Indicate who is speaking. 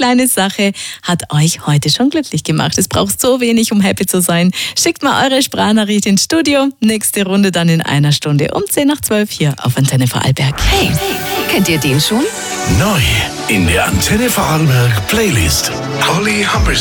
Speaker 1: kleine Sache hat euch heute schon glücklich gemacht. Es braucht so wenig, um happy zu sein. Schickt mal eure Sprachnachricht ins Studio. Nächste Runde dann in einer Stunde um 10 nach 12 hier auf Antenne Vorarlberg.
Speaker 2: Hey, kennt ihr den schon?
Speaker 3: Neu in der Antenne Vorarlberg Playlist. Holly Humberstone.